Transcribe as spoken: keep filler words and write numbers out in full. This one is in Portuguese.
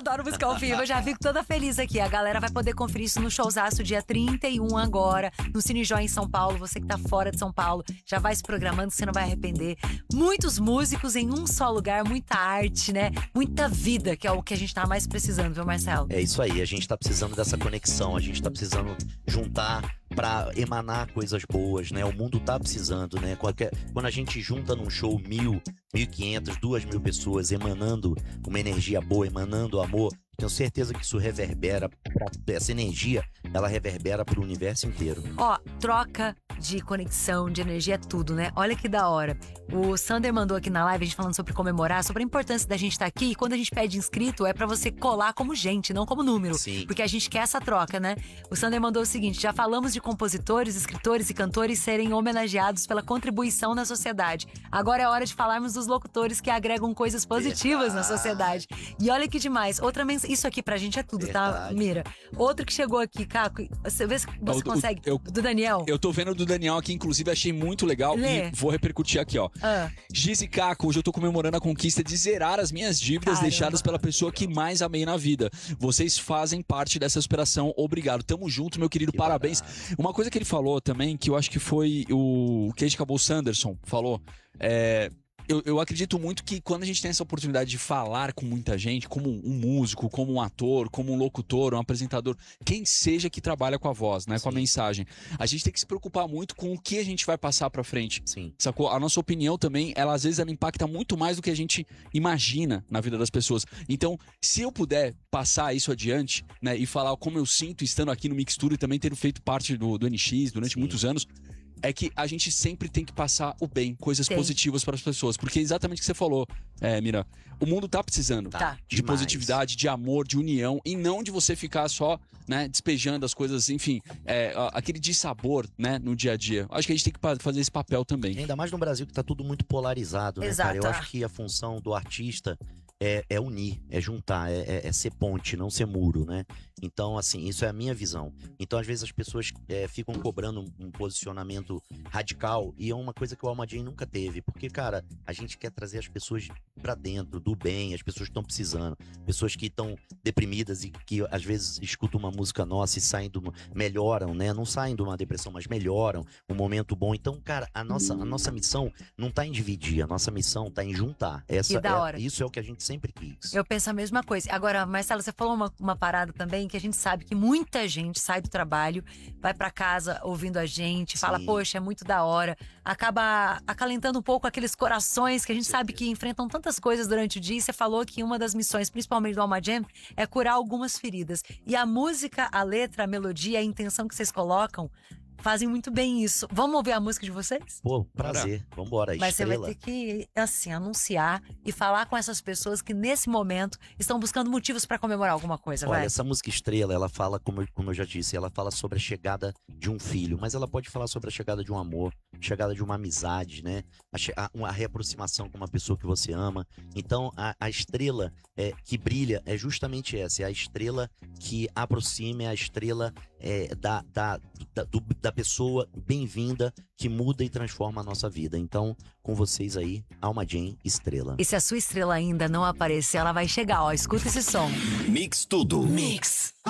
adoro música ao vivo, eu já fico toda feliz aqui. A galera vai poder conferir isso no Showzaço dia trinta e um agora, no Cine Joy em São Paulo. Você que tá fora de São Paulo, já vai se programando, você não vai arrepender. Muitos músicos em um só lugar, muita arte, né? Muita vida, que é o que a gente tá mais precisando, viu, Marcelo? É isso aí, a gente tá precisando dessa conexão, a gente tá precisando juntar pra emanar coisas boas, né? O mundo tá precisando, né? Qualquer... Quando a gente junta num show mil, mil e quinhentas, duas mil pessoas emanando uma energia boa, emanando amor, tenho certeza que isso reverbera, pra... essa energia, ela reverbera pro universo inteiro. Ó, troca de conexão, de energia é tudo, né? Olha que da hora. O Sander mandou aqui na live, a gente falando sobre comemorar, sobre a importância da gente estar aqui. E quando a gente pede inscrito, é pra você colar como gente, não como número. Sim. Porque a gente quer essa troca, né? O Sander mandou o seguinte: já falamos de compositores, escritores e cantores serem homenageados pela contribuição na sociedade. Agora é hora de falarmos dos locutores que agregam coisas positivas Verdade. na sociedade. E olha que demais. Outra mensagem. Isso aqui pra gente é tudo, Verdade. tá, Mira? Outro que chegou aqui, Caco, você vê se você O- o- consegue. eu- do Daniel. Eu tô vendo do Daniel aqui, inclusive achei muito legal. Lê. E vou repercutir aqui, ó. Ah. Giz e Caco, hoje eu tô comemorando a conquista de zerar as minhas dívidas Caramba. deixadas pela pessoa que mais amei na vida. Vocês fazem parte dessa superação. Obrigado. Tamo junto, meu querido. Que Parabéns. barato. Uma coisa que ele falou também, que eu acho que foi o Cage Cabot Sanderson falou, é... Eu, eu acredito muito que quando a gente tem essa oportunidade de falar com muita gente, como um músico, como um ator, como um locutor, um apresentador, quem seja que trabalha com a voz, né, com a Sim. mensagem, a gente tem que se preocupar muito com o que a gente vai passar pra frente. Sim. Sacou? A nossa opinião também, ela às vezes ela impacta muito mais do que a gente imagina na vida das pessoas. Então, se eu puder passar isso adiante, né, e falar como eu sinto estando aqui no Mixtura e também tendo feito parte do, do N X durante Sim. muitos anos, é que a gente sempre tem que passar o bem, coisas Tem. positivas para as pessoas. Porque é exatamente o que você falou, é, Mira. O mundo tá precisando Tá. de Demais. positividade, de amor, de união, e não de você ficar só, né, despejando as coisas, enfim, é, a- aquele dissabor, né, no dia a dia. Acho que a gente tem que pa- fazer esse papel também. Ainda mais no Brasil que tá tudo muito polarizado, né, Exato. cara? Eu acho que a função do artista é, é unir, é juntar, é, é- é ser ponte, não ser muro, né? Então, assim, isso é a minha visão. Então, às vezes, as pessoas é, ficam cobrando um, um posicionamento radical e é uma coisa que o Alma Jam nunca teve. Porque, cara, a gente quer trazer as pessoas pra dentro, do bem, as pessoas que estão precisando, pessoas que estão deprimidas e que, às vezes, escutam uma música nossa e saem do... melhoram, né? Não saem de uma depressão, mas melhoram um momento bom. Então, cara, a nossa, a nossa missão não tá em dividir, a nossa missão tá em juntar. Essa, Que da é- hora. isso é o que a gente sempre quis. Eu penso a mesma coisa. Agora, Marcelo, você falou uma, uma parada também que a gente sabe que muita gente sai do trabalho, vai pra casa ouvindo a gente, fala, Sim. poxa, é muito da hora. Acaba acalentando um pouco aqueles corações que a gente sabe que enfrentam tantas coisas durante o dia. E você falou que uma das missões, principalmente do Alma Jam, é curar algumas feridas. E a música, a letra, a melodia, a intenção que vocês colocam fazem muito bem isso. Vamos ouvir a música de vocês? Pô, prazer. Vambora, Mas você vai estrela. ter que, assim, anunciar e falar com essas pessoas que nesse momento estão buscando motivos pra comemorar alguma coisa, Olha, vai. essa música Estrela, ela fala, como eu, como eu já disse, ela fala sobre a chegada de um filho, mas ela pode falar sobre a chegada de um amor, chegada de uma amizade, né? A, che- a- uma reaproximação com uma pessoa que você ama. Então, a, a estrela é, que brilha é justamente essa, é a estrela que aproxima, é a estrela é, da, da, da, do- da pessoa bem-vinda que muda e transforma a nossa vida. Então, com vocês aí, Alma Jam Estrela. E se a sua estrela ainda não aparecer, ela vai chegar, ó. Escuta esse som. Mix Tudo. Mix.